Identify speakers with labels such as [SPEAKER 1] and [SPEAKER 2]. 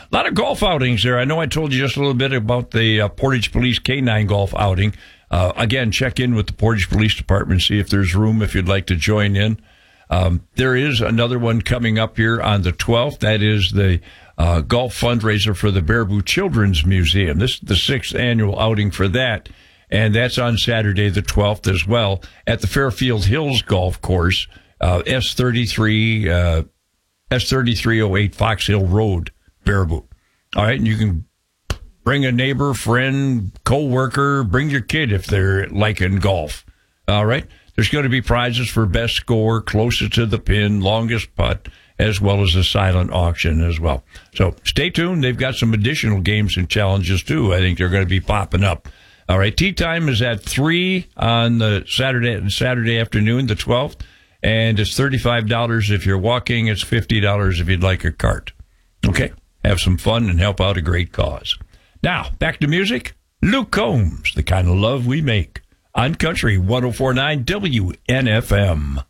[SPEAKER 1] A lot of golf outings there. I know I told you just a little bit about the Portage Police K-9 golf outing. Again, check in with the Portage Police Department, see if there's room if you'd like to join in. There is another one coming up here on the 12th. That is the golf fundraiser for the Baraboo Children's Museum. This is the 6th annual outing for that, and that's on Saturday the 12th as well at the Fairfield Hills Golf Course, S3308 Fox Hill Road, Baraboo. All right, and you can bring a neighbor, friend, co-worker, bring your kid if they're liking golf. All right, there's going to be prizes for best score, closest to the pin, longest putt, as well as a silent auction as well. So stay tuned. They've got some additional games and challenges, too. I think they're going to be popping up. All right, tee time is at 3 on the Saturday afternoon, the 12th, and it's $35 if you're walking. It's $50 if you'd like a cart. Okay, have some fun and help out a great cause. Now, back to music. Luke Combs, The Kind of Love We Make, on Country 104.9 WNFM.